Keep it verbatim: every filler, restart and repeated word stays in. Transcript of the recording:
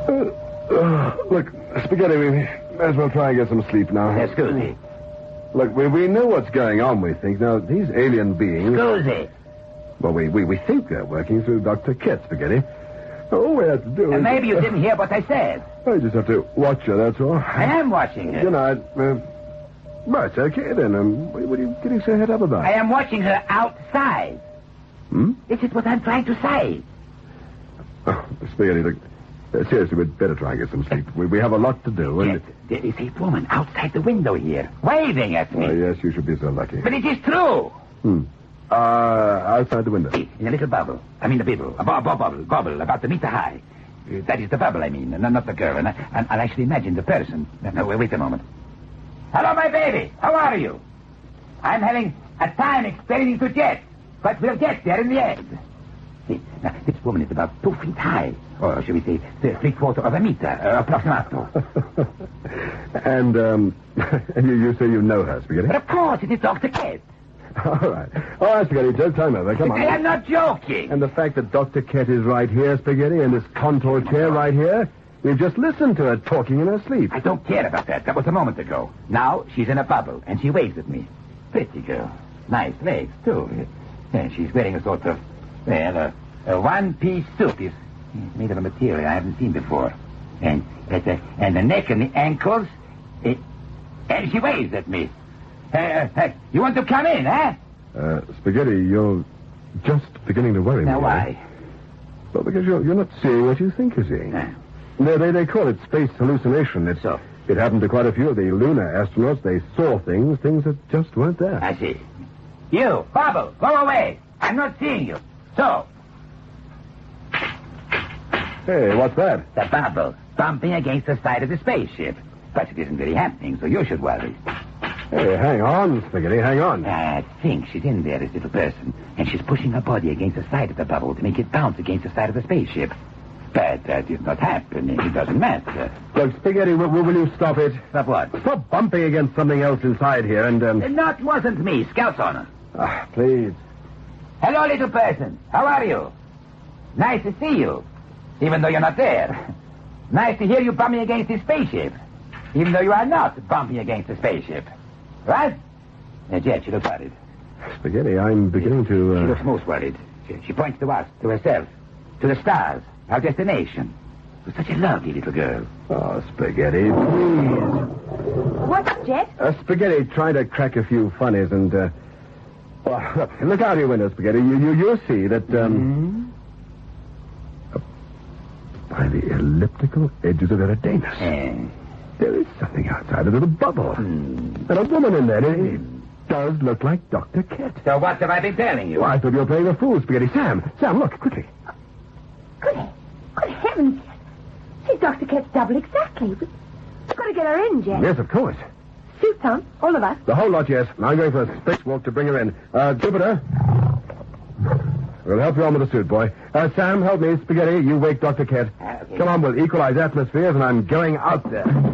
Uh, uh, look, Spaghetti, we may as well try and get some sleep now. Excuse me. Look, we, we know what's going on, we think. Now, these alien beings... Scusi. Well, we, we, we think they're working through Doctor Kett, Spaghetti. All we have to do And is... maybe you didn't hear what I said. I just have to watch her, that's all. I am watching her. Good night. Uh, well, it's okay, then. Um, what, what are you getting so head up about? I am watching her outside. Hmm? This is what I'm trying to say. Oh, Spaghetti, look... Uh, seriously, we'd better try and get some sleep. We, we have a lot to do, and... Yes, there is a woman outside the window here, waving at me. Oh, yes, you should be so lucky. But it is true. Hmm. Uh, outside the window. See, in a little bubble. I mean, a bubble. A bu- bu- bubble. Bubble, about a meter high. Uh, that is the bubble, I mean, no, not the girl. And I, and I actually imagine the person. No, wait, wait a moment. Hello, my baby. How are you? I'm having a time explaining to Jet, but we'll get there in the end. See, now, this woman is about two feet high. Or should we say, th- three quarter of a meter, uh, approximato. and, um, and you, you say you know her, Spaghetti? But of course, it is Doctor Kett. All right. All right, Spaghetti, joke time over. Come on. I am not joking. And the fact that Doctor Kett is right here, Spaghetti, in this contour chair right here, we've just listened to her talking in her sleep. I don't care about that. That was a moment ago. Now, she's in a bubble, and she waves at me. Pretty girl. Nice legs, too. Yeah, she's wearing a sort of, well, a, a one-piece suit. It's made of a material I haven't seen before. And, uh, and the neck and the ankles, it, and she waves at me. Uh, uh, you want to come in, eh? Uh, Spaghetti, you're just beginning to worry now, me. Now, why? Well, because you're, you're not seeing what you think you're seeing. Uh. They, they, they call it space hallucination. It's, so? It happened to quite a few of the lunar astronauts. They saw things, things that just weren't there. I see. You, Bubble, go away. I'm not seeing you. So? Hey, what's that? The bubble, bumping against the side of the spaceship. But it isn't really happening, so you should worry. Hey, hang on, Spaghetti, hang on. I think she's in there, this little person, and she's pushing her body against the side of the bubble to make it bounce against the side of the spaceship. But that is not happening. It doesn't matter. Look, Spaghetti, will, will you stop it? Stop what? Stop bumping against something else inside here and, um... That wasn't me, Scout's honor. Ah, please. Hello, little person. How are you? Nice to see you, even though you're not there. Nice to hear you bumping against the spaceship, even though you are not bumping against the spaceship. Right? Now, Jet, she looks worried. Spaghetti, I'm beginning to... Uh... She looks most worried. She, she points to us, to herself, to the stars, our destination. She's such a lovely little girl. Oh, Spaghetti, please. What's Jet? Uh, Spaghetti tried to crack a few funnies and, uh... Well, look, look out your window, Spaghetti. You, you, you'll see that, um... Mm-hmm. Uh, by the elliptical edges of Eridanus. Eh. There is something outside, a little bubble. Mm. And a woman in there. It, it does look like Doctor Kett. So what have I been telling you? Well, I thought you were playing a fool, Spaghetti. Sam, Sam, look, quickly. Good, good heavens. She's Doctor Kett's double exactly. We've got to get her in, Jet. Yes, of course. Suits on, all of us. The whole lot, yes. I'm going for a spacewalk to bring her in. Uh, Jupiter. We'll help you on with the suit, boy. Uh, Sam, help me. Spaghetti, you wake Doctor Kett. Uh, okay. Come on, we'll equalize atmospheres, and I'm going out there.